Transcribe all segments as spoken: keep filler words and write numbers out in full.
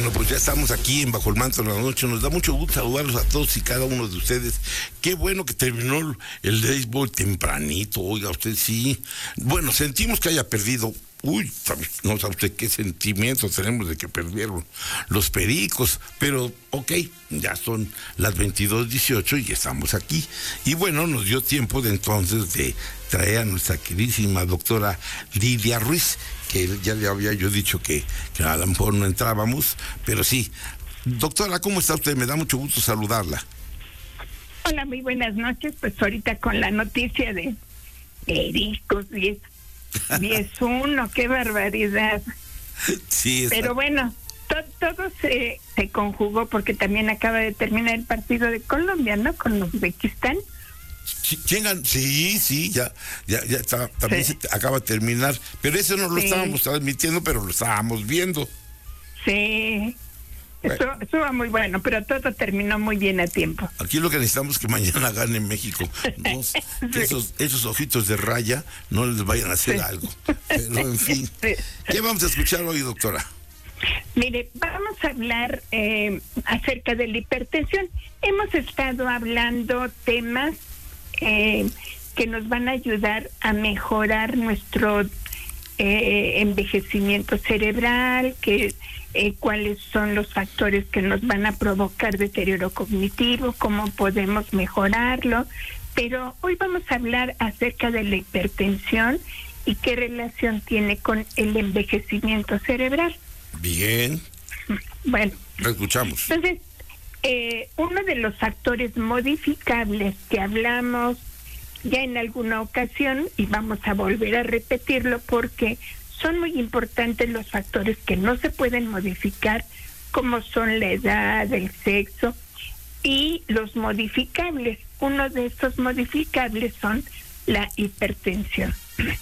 Bueno, pues ya estamos aquí en Bajo el Manto de la Noche. Nos da mucho gusto saludarlos a todos y cada uno de ustedes. Qué bueno que terminó el béisbol tempranito, oiga usted, sí. Bueno, sentimos que haya perdido. Uy, no sabe usted qué sentimientos tenemos de que perdieron los Pericos, pero ok, ya son las veintidós dieciocho y estamos aquí. Y bueno, nos dio tiempo de entonces de traer a nuestra queridísima doctora Lidia Ruiz, que ya le había yo dicho que, que a lo mejor no entrábamos, pero sí. Doctora, ¿cómo está usted? Me da mucho gusto saludarla. Hola, muy buenas noches. Pues ahorita con la noticia de Pericos diez diez uno, qué barbaridad. Sí, está... Pero bueno, to, todo se, se conjugó porque también acaba de terminar el partido de Colombia, ¿no? Con Uzbekistán. ¿Quién? Sí, sí, ya, ya, ya está, también sí. Se acaba de terminar, pero eso no lo sí. estábamos transmitiendo, pero lo estábamos viendo. Sí, bueno. Eso, eso va muy bueno, pero todo terminó muy bien a tiempo. Aquí lo que necesitamos es que mañana gane México, ¿no? Sí. Que esos, esos ojitos de raya no les vayan a hacer sí. algo, pero en fin. Sí. ¿Qué vamos a escuchar hoy, doctora? Mire, vamos a hablar eh, acerca de la hipertensión. Hemos estado hablando temas Eh, que nos van a ayudar a mejorar nuestro eh, envejecimiento cerebral, que eh, cuáles son los factores que nos van a provocar deterioro cognitivo, cómo podemos mejorarlo, pero hoy vamos a hablar acerca de la hipertensión y qué relación tiene con el envejecimiento cerebral. Bien. Bueno. Lo escuchamos. Entonces, Eh, uno de los factores modificables que hablamos ya en alguna ocasión, y vamos a volver a repetirlo porque son muy importantes los factores que no se pueden modificar, como son la edad, el sexo, y los modificables. Uno de estos modificables son la hipertensión.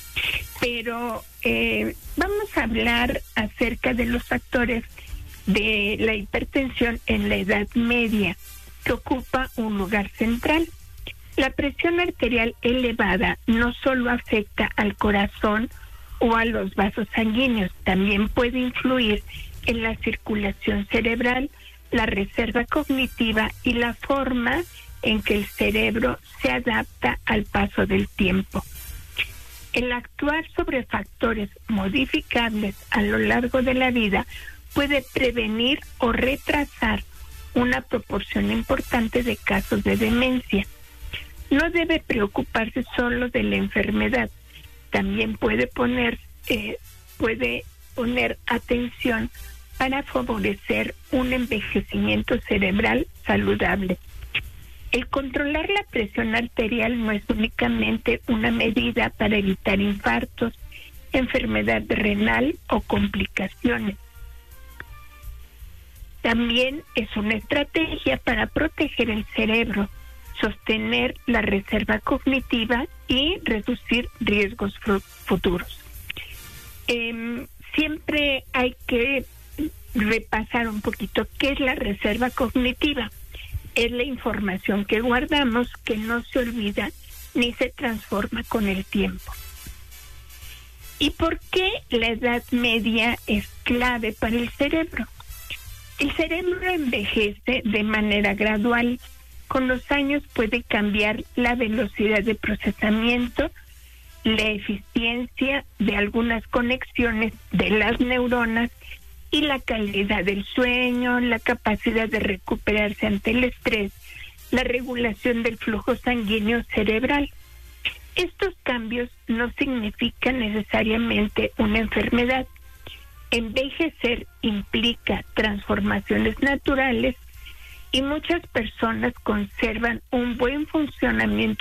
Pero eh, vamos a hablar acerca de los factores de la hipertensión en la edad media, que ocupa un lugar central. La presión arterial elevada no solo afecta al corazón o a los vasos sanguíneos, también puede influir en la circulación cerebral, la reserva cognitiva y la forma en que el cerebro se adapta al paso del tiempo. El actuar sobre factores modificables a lo largo de la vida puede prevenir o retrasar una proporción importante de casos de demencia. No debe preocuparse solo de la enfermedad, también puede poner, eh, puede poner atención para favorecer un envejecimiento cerebral saludable. El controlar la presión arterial no es únicamente una medida para evitar infartos, enfermedad renal o complicaciones. También es una estrategia para proteger el cerebro, sostener la reserva cognitiva y reducir riesgos futuros. Eh, siempre hay que repasar un poquito qué es la reserva cognitiva. Es la información que guardamos que no se olvida ni se transforma con el tiempo. ¿Y por qué la edad media es clave para el cerebro? El cerebro envejece de manera gradual. Con los años puede cambiar la velocidad de procesamiento, la eficiencia de algunas conexiones de las neuronas y la calidad del sueño, la capacidad de recuperarse ante el estrés, la regulación del flujo sanguíneo cerebral. Estos cambios no significan necesariamente una enfermedad. Envejecer implica transformaciones naturales y muchas personas conservan un buen funcionamiento